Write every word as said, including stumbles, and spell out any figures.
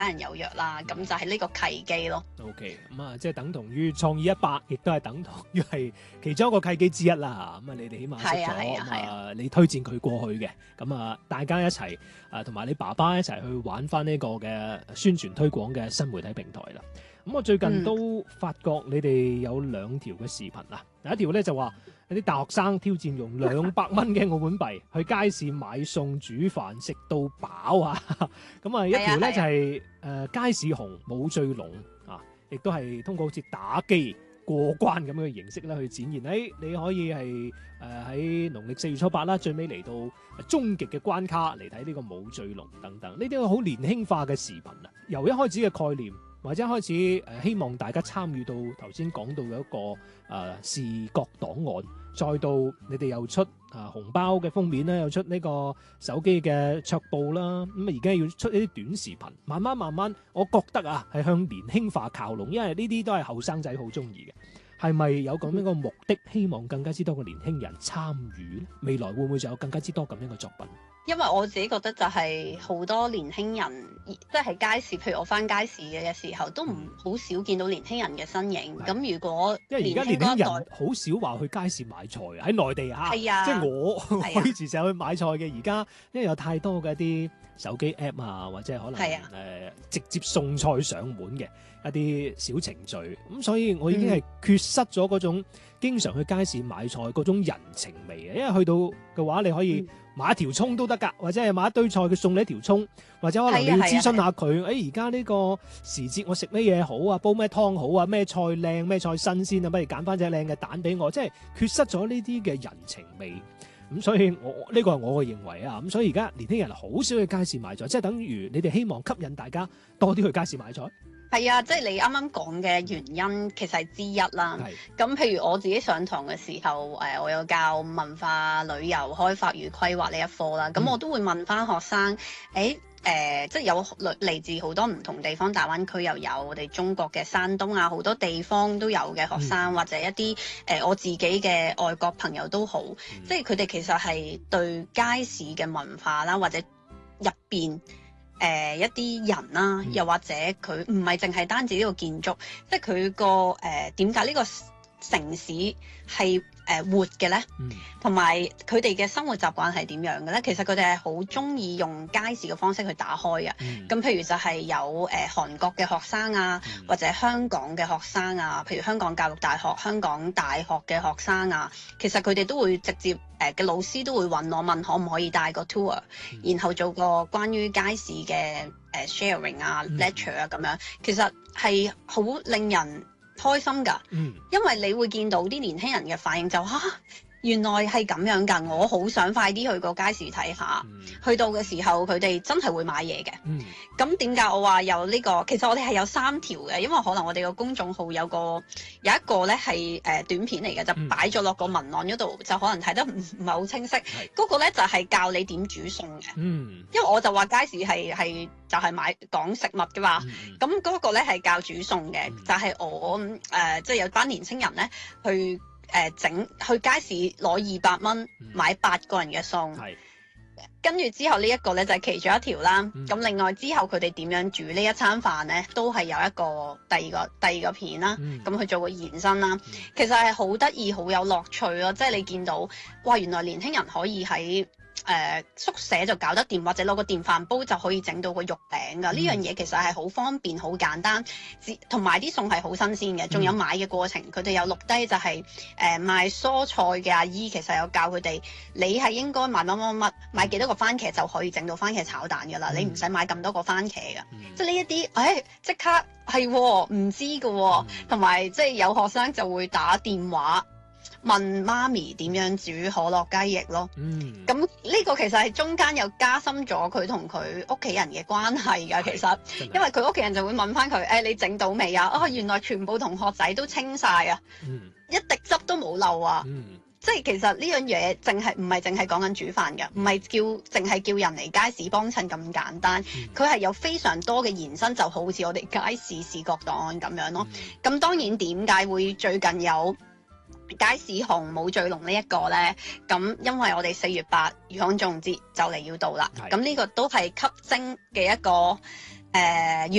人有約啦，咁就係呢個契機咯。 OK，咁啊，即係等同於創意一百，亦都係等同於係其中一個契機之一啦。咁啊，你哋起碼識係啊咗， 係啊係啊咁啊，你推薦佢過去嘅，咁啊，大家一齊啊，同埋你爸爸一齊去玩翻呢個嘅宣傳推廣嘅新媒體平台啦。咁我最近都發覺你哋有兩條嘅視頻啊，第一條咧就話有啲大學生挑戰用兩百蚊嘅澳門幣去街市買餸煮飯食到飽啊！咁啊，一條咧就係、是、誒、呃、街市紅冇醉龍啊，亦都係通過好似打機過關咁樣嘅形式咧去展現。誒、哎，你可以係誒喺農曆四月初八啦，最尾嚟到終極嘅關卡嚟睇呢個冇醉龍等等，呢啲好年輕化嘅視頻啊，由一開始嘅概念。或者一開始誒、呃、希望大家參與到頭先講到嘅一個誒、呃、視覺檔案，再到你哋又出啊、呃、紅包嘅封面啦，又出呢個手機嘅桌布啦，咁啊而家要出一啲短視頻，慢慢慢慢，我覺得啊係向年輕化靠攏，因為呢啲都係後生仔好中意嘅。係咪有咁樣嘅目的，希望更加之多嘅年輕人參與咧？未來會唔會就有更加之多咁樣嘅作品？ 因為我自己覺得就係好多年輕人，即係喺街市，譬如我返街市嘅時候，都唔好少見到年輕人嘅身影。咁、嗯、如果因為而家年輕人好少話去街市買菜啊，喺內地嚇， 係啊， 即係我、 啊、 我以前成日去買菜嘅，而家因為有太多嘅一啲手機 app 啊，或者可能誒、啊呃、直接送菜上門嘅一啲小程序，咁所以我已經係缺失咗嗰種經常去街市買菜嗰種人情味嘅，因為去到嘅話你可以買一條葱都得㗎，或者係買一堆菜佢送你一條葱，或者可能你要諮詢下佢，誒而家呢個時節我食咩嘢好啊，煲咩湯好啊，咩菜靚咩菜新鮮啊，不如揀翻隻靚嘅蛋俾我，即係缺失咗呢啲嘅人情味。咁所以我呢、這個係我嘅認為啊，咁所以而家年輕人好少去街市買菜，即係等於你哋希望吸引大家多啲去街市買菜。 係啊，即係你啱啱講嘅原因其實係之一啦。咁譬如我自己上堂嘅時候，誒、呃、我有教文化旅遊開發與規劃呢一科啦。咁、嗯、我都會問翻學生，誒、欸、誒、呃，即係有嚟自好多唔同地方，大灣區又有我哋中國嘅山東啊，好多地方都有嘅學生，嗯、或者一啲誒、呃、我自己嘅外國朋友都好，嗯、即係佢哋其實係對街市嘅文化啦，或者入邊。誒、呃、一啲人啦、啊，又或者佢唔係淨係單止呢個建築，即係佢個誒點解呢個城市係誒、呃、活嘅咧？同埋佢哋嘅生活習慣係點樣嘅咧？其實佢哋係好中意用街市嘅方式去打開嘅。咁、嗯、譬如就係有誒、呃、韓國嘅學生啊，嗯、或者香港嘅學生啊，譬如香港教育大學、香港大學嘅學生啊，其實佢哋都會直接誒嘅、呃、老師都會揾我問可唔可以帶個 tour，、嗯、然後做個關於街市嘅誒、呃、sharing 啊、嗯、lecture 啊咁樣，其實係好令人開心㗎，嗯、因為你會見到啲年輕人嘅反應就嚇、啊，原來係咁樣㗎，我好想快啲去個街市睇下。嗯、去到嘅時候，佢哋真係會買嘢嘅。咁點解我話有呢、呢個？其實我哋係有三條嘅，因為可能我哋個公眾號有個有一個咧係誒短片嚟嘅，就擺咗落個文案嗰度，就可能睇得唔唔係好清晰。嗰、嗯、個咧就係、係、教你點煮餸嘅。嗯、因為我就話街市係係就係買講食物㗎嘛。咁嗰、嗯、個咧係教煮餸嘅，嗯、就係我誒即係有班年青人咧去。誒整、呃、去街市攞二百蚊買八個人嘅餸，嗯、跟住之後呢一個咧就係、是、其中一條啦。咁、嗯、另外之後佢哋點樣煮呢一餐飯咧，都係有一個第二個第二個片啦。咁去、嗯、做個延伸啦，嗯、其實係好得意、好有樂趣咯。即係你見到哇，原來年輕人可以喺〜誒、呃、宿舍就搞得掂，或者攞個電飯煲就可以整到個肉餅㗎。呢、嗯、樣嘢其實係好方便、好簡單，同埋啲餸係好新鮮嘅。仲有買嘅過程，佢哋、嗯、有錄低就係、是、誒、呃、賣蔬菜嘅阿姨，其實有教佢哋，你係應該買乜乜乜，買幾多個番茄就可以整到番茄炒蛋㗎啦。嗯、你唔使買咁多個番茄㗎。嗯、即係呢一啲，誒即刻係唔知㗎，同埋即係有學生就會打電話。問媽咪點樣煮可樂雞翼咯，咁呢、嗯、個其實係中間又加深咗佢同佢屋企人嘅關係㗎。其實，因為佢屋企人就會問翻佢，誒、哎、你整到未啊？哦，原來全部同學仔都清晒啊，嗯、一滴汁都冇漏啊。嗯、即係其實呢樣嘢淨係唔係淨係講緊煮飯㗎，唔係叫淨係叫人嚟街市幫襯咁簡單。佢係、嗯、有非常多嘅延伸，就好似我哋街市視覺檔案咁樣咯。咁、嗯、當然點解會最近有街市紅冇醉龍呢一個呢？咁因為我哋四月八魚康粽節就嚟要到啦，咁呢是個都係吸睛嘅一個誒